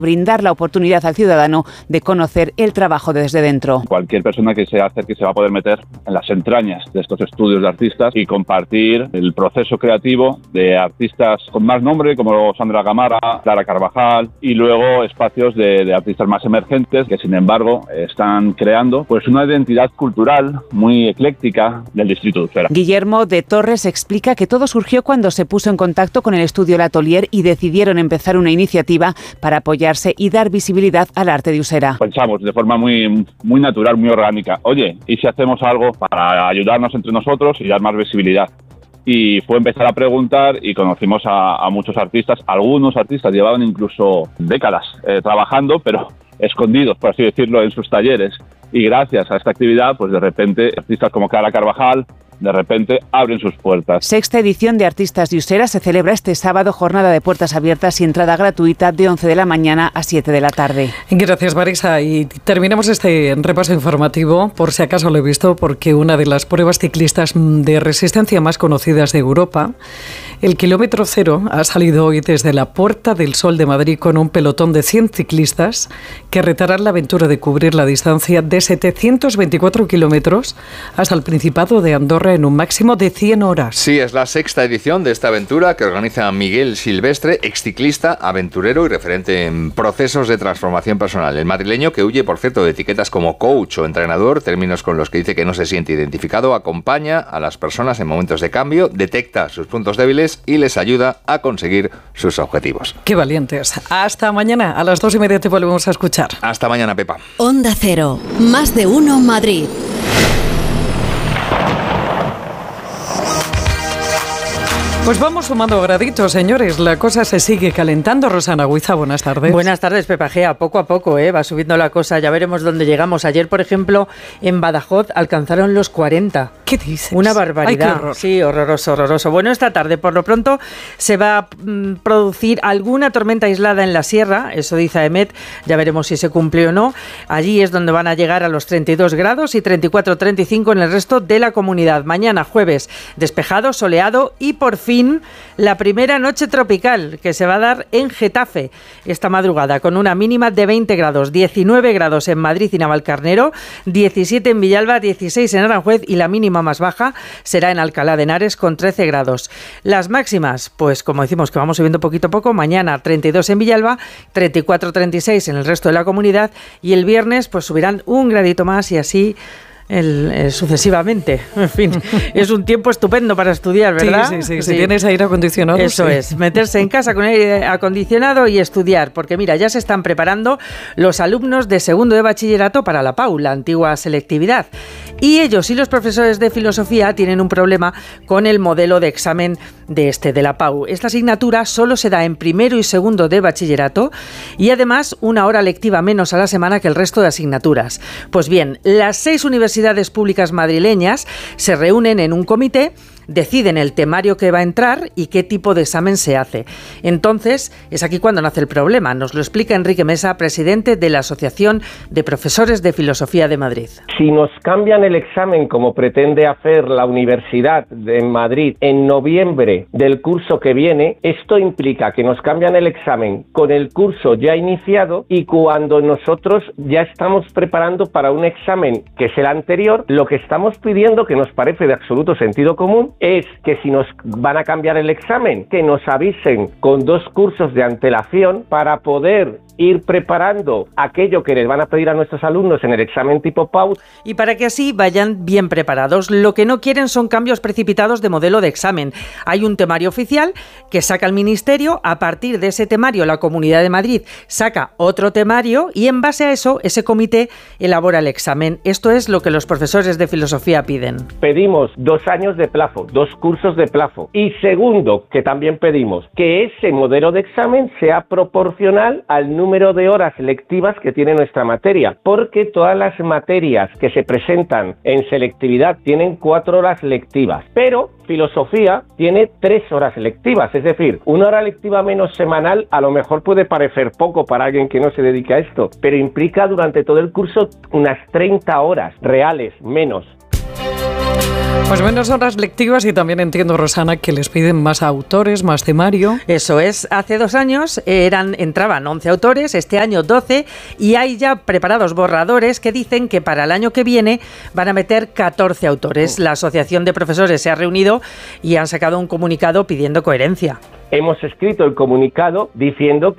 brindar la oportunidad al ciudadano de conocer el trabajo desde dentro. Cualquier persona que se acerque se va a poder meter en las entrañas de estos estudios de artistas y compartir el proceso creativo de artistas con más nombre, como Sandra Gamarra, Clara Carvajal, y luego espacios de artistas más emergentes que, sin embargo, están creando pues una identidad cultural muy ecléctica del distrito de Usera. Guillermo de Torres explica que todo surgió cuando se puso en contacto con el estudio El Atelier y decidieron empezar una iniciativa para apoyarse y dar visibilidad al arte de Usera. Pensamos de forma muy natural, muy orgánica, oye, ¿y si hacemos algo para ayudarnos entre nosotros y dar más visibilidad? Y fue empezar a preguntar y conocimos a muchos artistas. Algunos artistas llevaban incluso décadas trabajando, pero escondidos, por así decirlo, en sus talleres. Y gracias a esta actividad, pues de repente, artistas como Clara Carvajal, de repente abren sus puertas. Sexta edición de Artistas de Usera se celebra este sábado, jornada de puertas abiertas y entrada gratuita de 11 de la mañana a 7 de la tarde. Gracias, Marisa. Y terminamos este repaso informativo, por si acaso lo he visto, porque una de las pruebas ciclistas de resistencia más conocidas de Europa, el kilómetro cero, ha salido hoy desde la Puerta del Sol de Madrid con un pelotón de 100 ciclistas que retarán la aventura de cubrir la distancia de 724 kilómetros hasta el Principado de Andorra en un máximo de 100 horas. Sí, es la sexta edición de esta aventura que organiza Miguel Silvestre, exciclista, aventurero y referente en procesos de transformación personal. El madrileño, que huye, por cierto, de etiquetas como coach o entrenador, términos con los que dice que no se siente identificado, acompaña a las personas en momentos de cambio, detecta sus puntos débiles y les ayuda a conseguir sus objetivos. ¡Qué valientes! Hasta mañana, a las 2:30 te volvemos a escuchar. Hasta mañana, Pepa. Onda Cero, más de uno Madrid. Pues vamos sumando graditos, señores. La cosa se sigue calentando. Rosana Huiza, buenas tardes. Buenas tardes, Pepa Gea. Poco a poco va subiendo la cosa. Ya veremos dónde llegamos. Ayer, por ejemplo, en Badajoz alcanzaron los 40. ¿Qué dices? Una barbaridad. Ay, qué horror. Sí, horroroso, horroroso. Bueno, esta tarde, por lo pronto, se va a producir alguna tormenta aislada en la sierra. Eso dice AEMET. Ya veremos si se cumple o no. Allí es donde van a llegar a los 32 grados y 34-35 en el resto de la comunidad. Mañana, jueves, despejado, soleado y por fin la primera noche tropical que se va a dar en Getafe esta madrugada, con una mínima de 20 grados, 19 grados en Madrid y Navalcarnero, 17 en Villalba, 16 en Aranjuez y la mínima más baja será en Alcalá de Henares con 13 grados. Las máximas, pues como decimos que vamos subiendo poquito a poco, mañana 32 en Villalba, 34-36 en el resto de la comunidad y el viernes pues subirán un gradito más y así sucesivamente. En fin, es un tiempo estupendo para estudiar, ¿verdad? Sí. Si tienes aire acondicionado. Eso es, meterse en casa con aire acondicionado y estudiar, porque mira, ya se están preparando los alumnos de segundo de bachillerato para la PAU, la antigua selectividad. Y ellos y los profesores de filosofía tienen un problema con el modelo de examen de la PAU. Esta asignatura solo se da en primero y segundo de bachillerato y además una hora lectiva menos a la semana que el resto de asignaturas. Pues bien, las 6 universidades públicas madrileñas se reúnen en un comité, deciden el temario que va a entrar y qué tipo de examen se hace. Entonces, es aquí cuando nace el problema. Nos lo explica Enrique Mesa, presidente de la Asociación de Profesores de Filosofía de Madrid. Si nos cambian el examen como pretende hacer la Universidad de Madrid en noviembre del curso que viene, esto implica que nos cambian el examen con el curso ya iniciado y cuando nosotros ya estamos preparando para un examen que es el anterior, lo que estamos pidiendo, que nos parece de absoluto sentido común, es que si nos van a cambiar el examen, que nos avisen con 2 cursos de antelación para poder ir preparando aquello que les van a pedir a nuestros alumnos en el examen tipo PAU. Y para que así vayan bien preparados. Lo que no quieren son cambios precipitados de modelo de examen. Hay un temario oficial que saca el Ministerio, a partir de ese temario la Comunidad de Madrid saca otro temario y en base a eso ese comité elabora el examen. Esto es lo que los profesores de filosofía piden. Pedimos 2 años de plazo, 2 cursos de plazo. Y segundo, que también pedimos que ese modelo de examen sea proporcional al número de horas lectivas que tiene nuestra materia, porque todas las materias que se presentan en selectividad tienen 4 horas lectivas, pero filosofía tiene 3 horas lectivas, es decir, 1 hora lectiva menos semanal a lo mejor puede parecer poco para alguien que no se dedica a esto, pero implica durante todo el curso unas 30 horas reales menos. Pues menos horas lectivas y también entiendo, Rosana, que les piden más autores, más temario. Eso es, hace 2 años entraban 11 autores, este año 12, y hay ya preparados borradores que dicen que para el año que viene van a meter 14 autores. La Asociación de Profesores se ha reunido y han sacado un comunicado pidiendo coherencia. Hemos escrito el comunicado diciendo